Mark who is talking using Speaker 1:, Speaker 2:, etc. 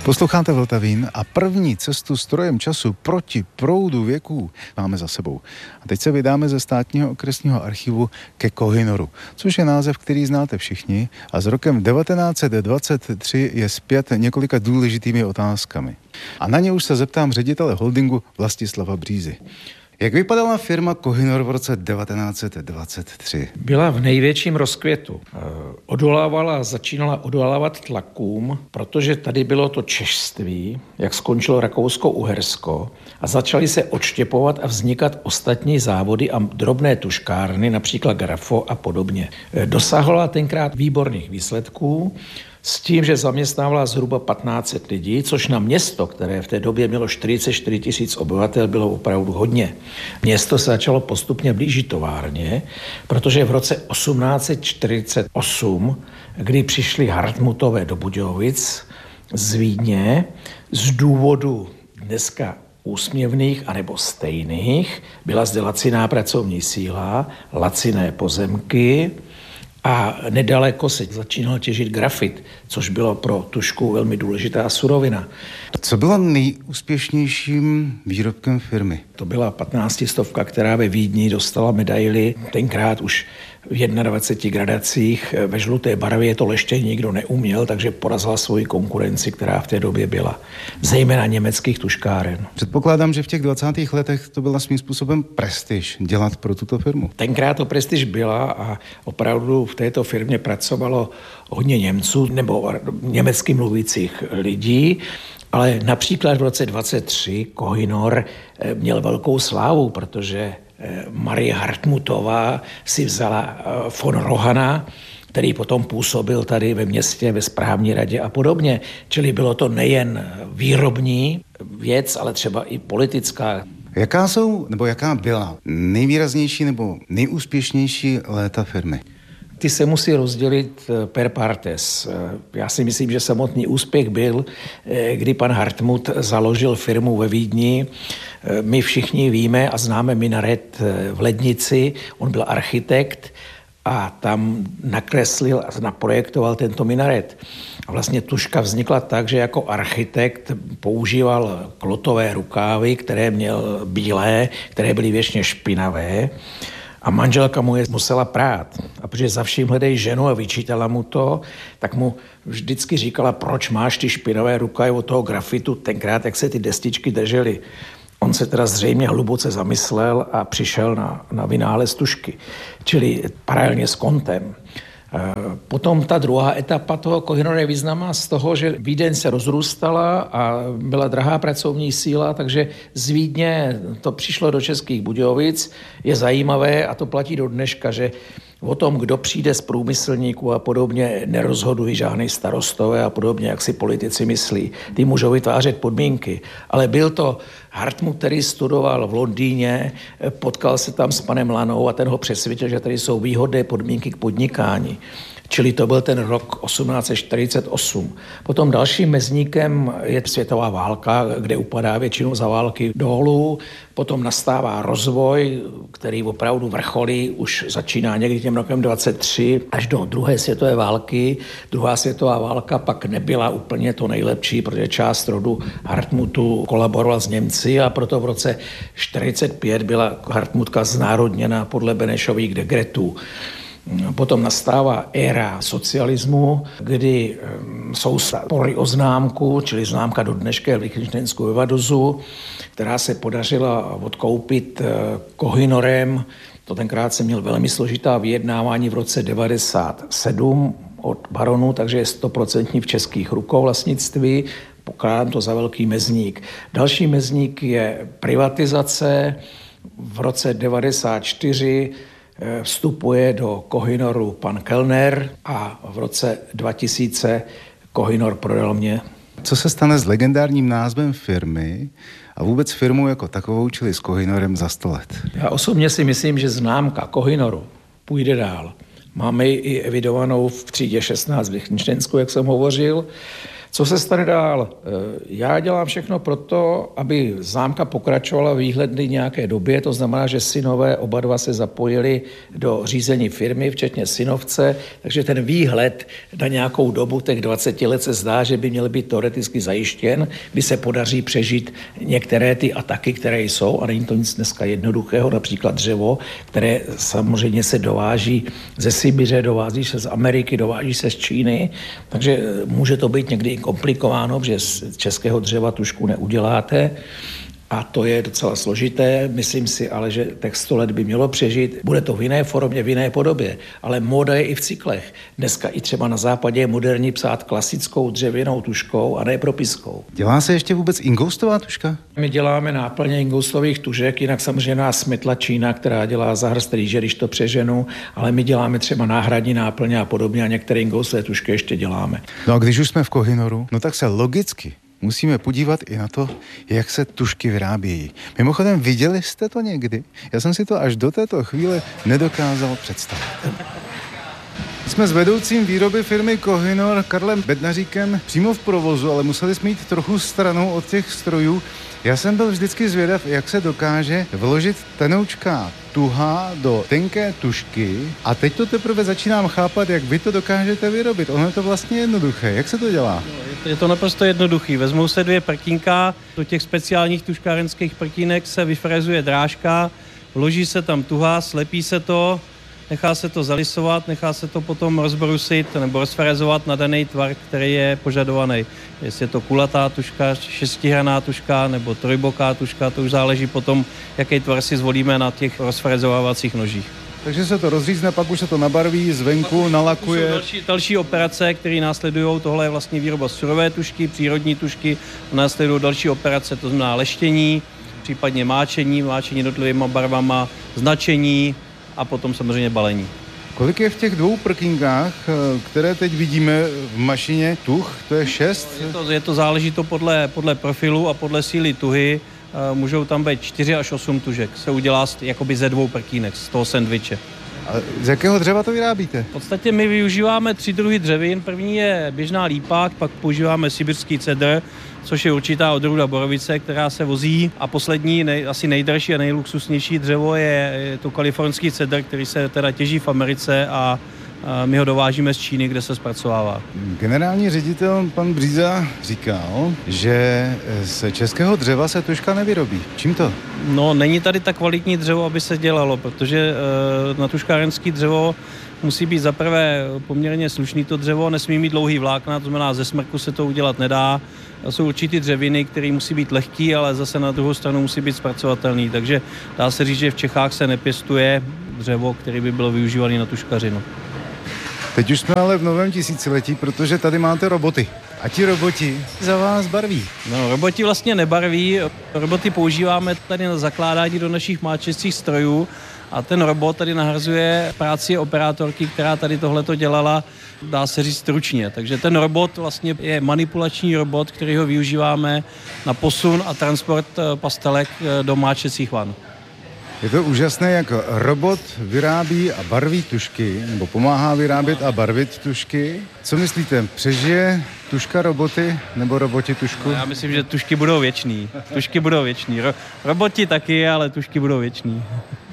Speaker 1: Posloucháte Vltavín a první cestu strojem času proti proudu věků máme za sebou. A teď se vydáme ze státního okresního archivu ke Kohinoru, což je název, který znáte všichni a s rokem 1923 je zpět několika důležitými otázkami. A na ně už se zeptám ředitele holdingu Vlastislava Břízy. Jak vypadala firma Kohinor v roce 1923?
Speaker 2: Byla v největším rozkvětu. Začínala odolávat tlakům, protože tady bylo to češství, jak skončilo Rakousko-Uhersko a začaly se odštěpovat a vznikat ostatní závody a drobné tuškárny, například Grafo a podobně. Dosáhla tenkrát výborných výsledků, s tím, že zaměstnávala zhruba 1500 lidí, což na město, které v té době mělo 44 000 obyvatel, bylo opravdu hodně. Město se začalo postupně blížit továrně, protože v roce 1848, kdy přišli Hartmutové do Budějovic z Vídně, z důvodu dneska úsměvných anebo stejných, byla zde laciná pracovní síla, laciné pozemky, a nedaleko se začínal těžit grafit, což bylo pro tužku velmi důležitá surovina.
Speaker 1: Co bylo nejúspěšnějším výrobkem firmy?
Speaker 2: To byla 1500, která ve Vídni dostala medaili, tenkrát už v 21 gradacích. Ve žluté barvě to leštění nikdo neuměl, takže porazila svoji konkurenci, která v té době byla. Zejména německých tuškáren.
Speaker 1: Předpokládám, že v těch 20. letech to byla svým způsobem prestiž dělat pro tuto firmu.
Speaker 2: Tenkrát to prestiž byla a opravdu v této firmě pracovalo hodně Němců nebo německy mluvících lidí. Ale například v roce 23 Kohinor měl velkou slávu, protože Marie Hartmutová si vzala von Rohana, který potom působil tady ve městě, ve správní radě a podobně. Čili bylo to nejen výrobní věc, ale třeba i politická.
Speaker 1: Jaká byla nejvýraznější nebo nejúspěšnější léta firmy?
Speaker 2: Ty se musí rozdělit per partes. Já si myslím, že samotný úspěch byl, kdy pan Hartmut založil firmu ve Vídni. My všichni víme a známe minaret v Lednici. On byl architekt a tam nakreslil a naprojektoval tento minaret. A vlastně tužka vznikla tak, že jako architekt používal klotové rukávy, které měl bílé, které byly věčně špinavé. A manželka mu je musela prát. A protože za vším hledej ženu a vyčítala mu to, tak mu vždycky říkala, proč máš ty špinavé rukávy od toho grafitu tenkrát, jak se ty destičky držely. On se teda zřejmě hluboce zamyslel a přišel na vynález tužky, čili paralelně s kontem. Potom ta druhá etapa toho Kohinora je významná z toho, že Vídeň se rozrůstala a byla drahá pracovní síla, takže z Vídně to přišlo do Českých Budějovic. Je zajímavé, a to platí do dneška, že o tom, kdo přijde z průmyslníků a podobně, nerozhodují žádný starostové a podobně, jak si politici myslí. Ty můžou vytvářet podmínky. Ale byl to Hartmut, který studoval v Londýně, potkal se tam s panem Lanou a ten ho přesvědčil, že tady jsou výhodné podmínky k podnikání. Čili to byl ten rok 1848. Potom dalším mezníkem je světová válka, kde upadá většinou za války dolů. Potom nastává rozvoj, který opravdu vrcholí, už začíná někdy tím rokem 23 až do druhé světové války. Druhá světová válka pak nebyla úplně to nejlepší, protože část rodu Hartmutu kolaborovala s Němci a proto v roce 1945 byla Hartmutka znárodněna podle Benešových dekretů. Potom nastává éra socialismu, kdy jsou spory o známku, čili známka do dneška v Lichtenštejnsku ve Vadozu, která se podařila odkoupit Kohinorem. To tenkrát se měl velmi složitá vyjednávání v roce 1997 od baronu, takže je 100% v českých rukou vlastnictví. Pokládám to za velký mezník. Další mezník je privatizace. V roce 1994 vstupuje do Kohinoru pan Kellner a v roce 2000 Kohinor prodal mě.
Speaker 1: Co se stane s legendárním názvem firmy a vůbec firmou jako takovou, čili s Kohinorem za 100 let?
Speaker 2: Já osobně si myslím, že známka Kohinoru půjde dál. Máme ji i evidovanou v třídě 16 v Lichtenštejnsku, jak jsem hovořil, Co se stane dál? Já dělám všechno pro to, aby známka pokračovala v výhledné nějaké době, to znamená, že synové oba dva se zapojili do řízení firmy, včetně synovce, takže ten výhled na nějakou dobu těch 20 let se zdá, že by měl být teoreticky zajištěn, kdy se podaří přežít některé ty ataky, které jsou, a není to nic dneska jednoduchého, například dřevo, které samozřejmě se dováží ze Sibiře, dováží se z Ameriky, dováží se z Číny, takže může to být někdy i komplikováno, protože z českého dřeva tužku neuděláte a to je docela složité. Myslím si ale, že těch 100 let by mělo přežít. Bude to v jiné formě, v jiné podobě, ale móda je i v cyklech. Dneska i třeba na západě je moderní psát klasickou dřevěnou tužkou a ne propiskou.
Speaker 1: Dělá se ještě vůbec ingoustová tužka?
Speaker 2: My děláme náplně ingoustových tužek, jinak samozřejmě nás smetla Čína, která dělá za hrst rýže, když to přeženu, ale my děláme třeba náhradní náplně a podobně a některé ingoustové tužky ještě děláme.
Speaker 1: No a když už jsme v Kohinoru, no tak se logicky musíme podívat i na to, jak se tužky vyrábějí. Mimochodem, viděli jste to někdy? Já jsem si to až do této chvíle nedokázal představit. Jsme s vedoucím výroby firmy Kohinor Karlem Bednaříkem přímo v provozu, ale museli jsme jít trochu stranou od těch strojů. Já jsem byl vždycky zvědav, jak se dokáže vložit tenoučká tuha do tenké tužky a teď to teprve začínám chápat, jak vy to dokážete vyrobit. Ono je to vlastně jednoduché. Jak se to dělá?
Speaker 3: Je to naprosto jednoduchý. Vezmou se 2 prkínka, do těch speciálních tužkárenských prkínek se vyfrezuje drážka, vloží se tam tuha, slepí se to, nechá se to zalisovat, nechá se to potom rozbrusit nebo rozfrezovat na daný tvar, který je požadovaný. Jestli je to kulatá tužka, 6hranná tužka nebo trojboká tužka, to už záleží potom, jaký tvar si zvolíme na těch rozfrezovávacích nožích.
Speaker 1: Takže se to rozřízne, pak už se to nabarví, zvenku nalakuje.
Speaker 3: Další operace, které následují, tohle je vlastně výroba surové tužky, přírodní tužky, následují další operace, to znamená leštění, případně máčení jednotlivýma barvama, značení a potom samozřejmě balení.
Speaker 1: Kolik je v těch 2 prkínkách, které teď vidíme v mašině, tuh? To je 6?
Speaker 3: Je to záleží to podle profilu a podle síly tuhy. Můžou tam být 4 až 8 tužek. Se udělá jakoby ze 2 prkínek, z toho sendviče.
Speaker 1: A z jakého dřeva to vyrábíte?
Speaker 3: V podstatě my využíváme 3 druhy dřevin. První je běžná lípák, pak používáme sibirský cedr, což je určitá odrůda borovice, která se vozí. A poslední, asi nejdražší a nejluxusnější dřevo je to kalifornský cedr, který se teda těží v Americe a my ho dovážíme z Číny, kde se zpracovává.
Speaker 1: Generální ředitel pan Bříza říkal, že z českého dřeva se tužka nevyrobí. Čím to?
Speaker 3: No, není tady tak kvalitní dřevo, aby se dělalo, protože na tužkárenský dřevo musí být zaprvé poměrně slušný to dřevo, nesmí mít dlouhý vlákna, to znamená ze smrku se to udělat nedá. Jsou určitý dřeviny, které musí být lehký, ale zase na druhou stranu musí být zpracovatelný, takže dá se říct, že v Čechách se nepěstuje dřevo, které by bylo využívané na tužkařinu.
Speaker 1: Teď už jsme ale v novém tisíciletí, protože tady máte roboty. A ti roboti za vás barví.
Speaker 3: No, roboti vlastně nebarví. Roboty používáme tady na zakládání do našich máčecích strojů a ten robot tady nahrazuje práci operátorky, která tady tohleto dělala, dá se říct stručně. Takže ten robot vlastně je manipulační robot, který ho využíváme na posun a transport pastelek do máčecích van.
Speaker 1: Je to úžasné, jak robot vyrábí a barví tužky, nebo pomáhá vyrábět a barvit tužky. Co myslíte, přežije tužka roboty, nebo roboti tužku?
Speaker 3: No, já myslím, že tužky budou věčný. Roboti taky, ale tužky budou věčný.